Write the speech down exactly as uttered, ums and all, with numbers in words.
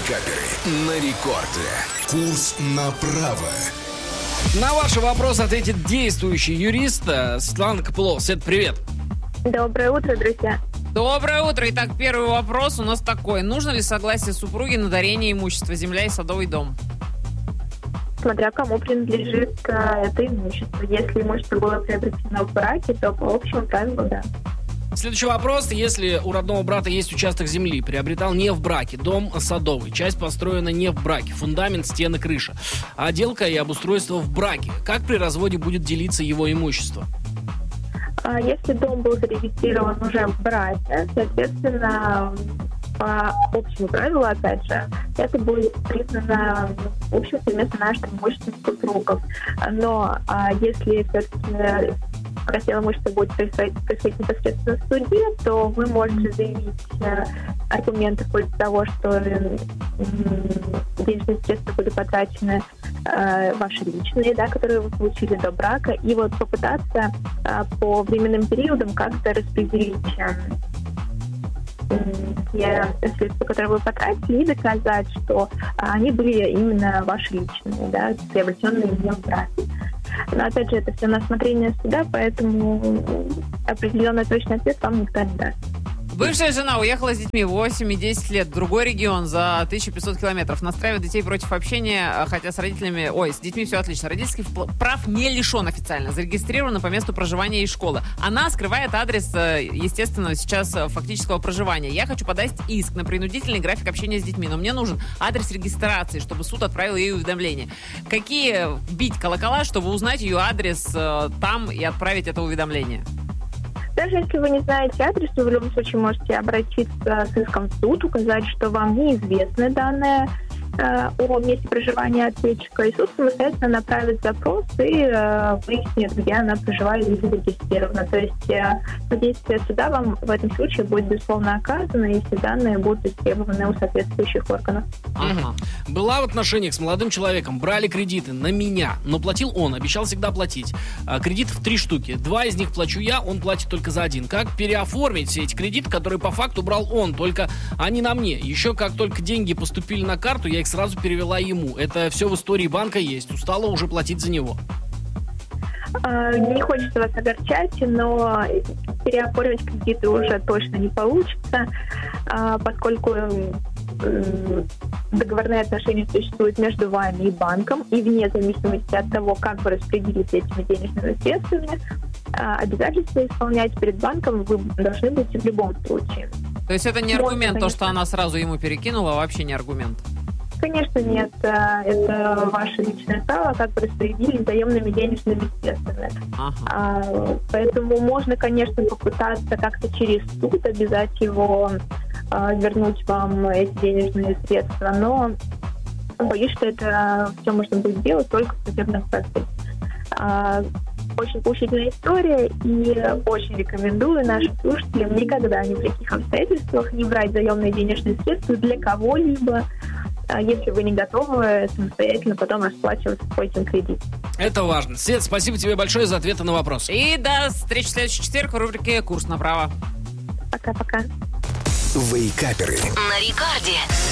Вейкаперы на рекорде. Курс направо. На ваши вопросы ответит действующий юрист Светлана Копылова. Свет, привет. Доброе утро, друзья. Доброе утро. Итак, первый вопрос у нас такой. Нужно ли согласие супруги на дарение имущества, земля и садовый дом? Смотря кому принадлежит а, это имущество. Если имущество было приобретено в браке, то по общему правилу, да. Следующий вопрос. Если у родного брата есть участок земли, приобретал не в браке, дом садовый, часть построена не в браке, фундамент, стены, крыша, а отделка и обустройство в браке, как при разводе будет делиться его имущество? А если дом был зарегистрирован уже в браке, соответственно, по общему правилу, опять же, это будет признано общим совместно нашим имуществом супругов. Но а, если все-таки раздел имущества будет происходить, происходить непосредственно в суде, то вы можете заявить э, аргументы в пользу того, что э, денежные средства были потрачены э, ваши личные, да, которые вы получили до брака, и вот попытаться э, по временным периодам как-то распределить э, те средства, которые вы потратили, и доказать, что э, они были именно ваши личные, да, приобретенные не в браке. Но, опять же, это все на осмотрение суда, поэтому определенный точный ответ вам никто не даст. Бывшая жена уехала с детьми восемь и десять лет в другой регион за тысячу пятьсот километров. Настраивает детей против общения, хотя с родителями... Ой, с детьми все отлично. Родительских прав не лишен официально. Зарегистрирована по месту проживания и школы. Она скрывает адрес, естественно, сейчас фактического проживания. Я хочу подать иск на принудительный график общения с детьми, но мне нужен адрес регистрации, чтобы суд отправил ей уведомление. Какие бить колокола, чтобы узнать ее адрес там и отправить это уведомление? Даже если вы не знаете адрес, вы в любом случае можете обратиться с иском в суд, указать, что вам неизвестны данные э, о месте проживания ответчика, и суд самостоятельно направит запрос и э, выяснит, где она проживает и зарегистрирована. То есть э, содействие суда вам в этом случае будет безусловно оказано, и все данные будут истребованы у соответствующих органов. Ага. Была в отношениях с молодым человеком, брали кредиты на меня, но платил он, обещал всегда платить. А, кредитов три штуки, два из них плачу я, он платит только за один. Как переоформить все эти кредиты, которые по факту брал он, только они на мне? Еще как только деньги поступили на карту, я их сразу перевела ему. Это все в истории банка есть, устала уже платить за него. Не хочется вас огорчать, но переоформить кредиты уже точно не получится, поскольку договорные отношения существуют между вами и банком, и вне зависимости от того, как вы распределитесь этими денежными средствами, обязательства исполнять перед банком вы должны быть в любом случае. То есть это не аргумент, то, что она сразу ему перекинула, вообще не аргумент? Конечно, нет. Это ваше личное право, как бы распределили заемными денежными средствами. Ага. А, поэтому можно, конечно, попытаться как-то через суд обязать его а, вернуть вам эти денежные средства, но боюсь, что это все можно будет сделать только в судебном процессе. А, очень поучительная история, и очень рекомендую нашим слушателям никогда ни при каких обстоятельствах не брать заемные денежные средства для кого-либо, если вы не готовы самостоятельно потом расплачиваться по этим кредитам. Это важно. Свет, спасибо тебе большое за ответы на вопрос. И до встречи в следующий четверг в рубрике «Курс направо». Пока-пока. Вейкаперы на рекорде.